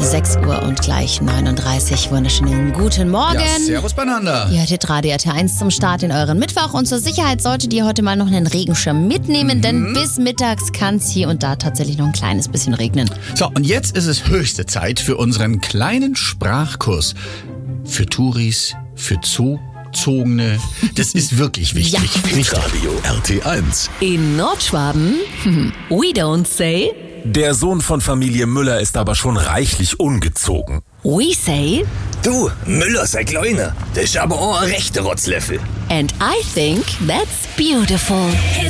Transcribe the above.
6 Uhr und gleich 39. Wunderschönen guten Morgen. Ja, servus beieinander. Ihr hört Radio RT1 zum Start in euren Mittwoch. Und zur Sicherheit solltet ihr heute mal noch einen Regenschirm mitnehmen, denn bis mittags kann es hier und da tatsächlich noch ein kleines bisschen regnen. So, und jetzt ist es höchste Zeit für unseren kleinen Sprachkurs. Für Touris, für Zugezogene. Das ist wirklich wichtig. Ja. Radio RT1. In Nordschwaben, we don't say, Der Sohn von Familie Müller ist aber schon reichlich ungezogen. we say, Du, Müller sei kleiner. Das ist aber auch ein rechter Rotzlöffel. and I think that's beautiful.